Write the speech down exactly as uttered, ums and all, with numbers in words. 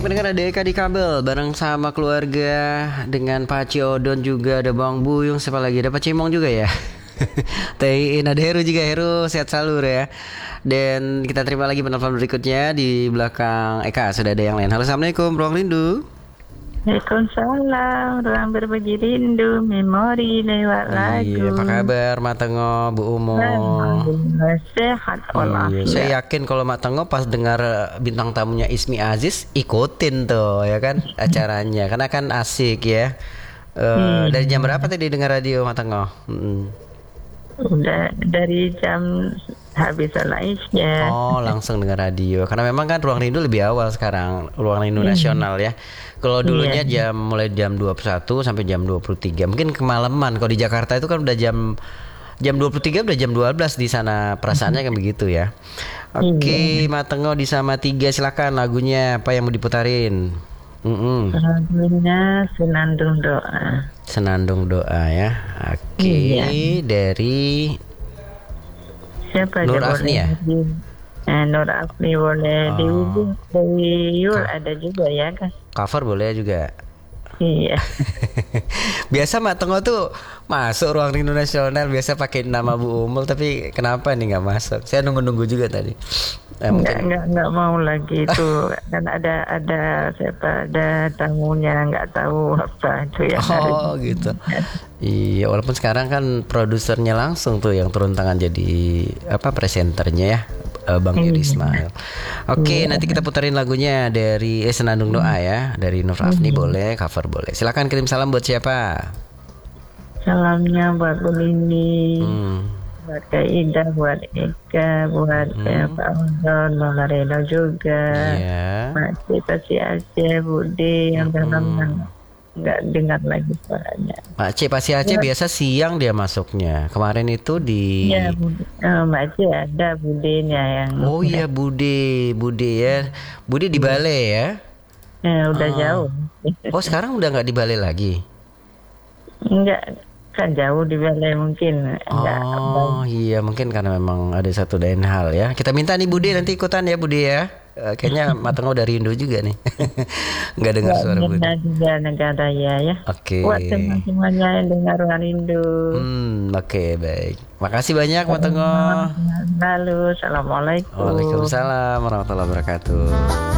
pendengar, ada Eka di kabel bareng sama keluarga dengan Pak Ciodon, juga ada Bang Buyung, siapa lagi, ada Pak Cimong juga ya. Teh ada Heru juga, Heru sehat selalu ya. Dan kita terima lagi penelpon berikutnya di belakang Eka, sudah ada yang lain. Halo, assalamualaikum, Ruang Rindu. Waalaikumsalam, ruang berbagi rindu, memori lewat lagu. Iya, apa kabar Mak Tengo, Bu Umo? Alhamdulillah, sehat walafiat. Iya, saya yakin kalau Mak Tengo pas dengar bintang tamunya Ismi Aziz ikutin tuh ya kan acaranya, karena kan asik ya. Uh, Hmm. Dari jam berapa tadi dengar radio Mak Tengo? Hmm. Udah dari jam habis sholat isya. Oh, langsung dengar radio. Karena memang kan Ruang Rindu lebih awal sekarang, Ruang Rindu Hmm. Nasional ya. Kalau dulunya Iya. jam mulai jam dua puluh satu sampai jam dua puluh tiga. Mungkin kemalaman. Kalau di Jakarta itu kan udah jam jam dua puluh tiga, udah jam dua belas di sana, perasaannya kan begitu ya. Oke, Iya. Mak Tengo di Sama Tiga, silakan lagunya apa yang mau diputarin? Mm-mm. Lagunya Senandung Doa. Senandung Doa ya. Oke, Iya. dari Siapa Nur aja Afni boleh ya? di eh, Nur Afni boleh, di Oh, dari Yul Ka- ada juga ya kan? cover boleh juga. Iya. Biasa Mak Tengo tuh masuk Ruang Rindu Nasional biasa pakai nama Bu Umul, tapi kenapa nih nggak masuk? Saya nunggu-nunggu juga tadi. Eh, Enggak, mungkin enggak, enggak mau lagi itu. Kan ada, ada siapa, ada tamunya, enggak tahu apa itu yang hari oh ini. gitu. Iya, walaupun sekarang kan produsernya langsung tuh yang turun tangan jadi apa presenternya ya, eh, Bang Yuri Iya, Ismail. Oke, iya. nanti kita puterin lagunya dari eh, Senandung Doa ya, dari Nur Afni Iya. boleh, cover boleh. Silakan kirim salam buat siapa? Salamnya buat Bu Lini, Hmm. buat Kak Ida, buat Eka, buat eh, Hmm. Pak Undon, Mama Reno juga, Iya. Makcik Pasi Aceh, Budi yang udah lama Hmm. enggak dengar lagi suaranya. Pak C pasti Aceh Ya, biasa siang dia masuknya. Kemarin itu di ya Budi. Eh, Makcik ada Budinya yang Oh iya, enggak, Bude, Bude ya. Bude di Balai ya. eh, udah Oh, jauh. oh sekarang udah nggak di Balai lagi. Enggak, kan jauh di Balai mungkin enggak. Oh iya, mungkin karena memang ada satu dan hal ya. Kita minta nih Bude nanti ikutan ya Bude ya. Eh, kayaknya Matengah udah rindu juga nih. Nggak dengar Enggak suara Bude. minta juga negara ya ya. Oke. Buat teman-temannya yang dengar Ruang Rindu. Hmm, oke baik. Makasih banyak Matengah. Lalu, Assalamualaikum. Waalaikumsalam warahmatullahi wabarakatuh.